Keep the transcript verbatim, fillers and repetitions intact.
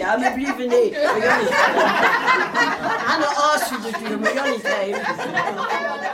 Ja, maar liever niet. Maar Jannie. Aan de as natuurlijk, maar Jannie geven.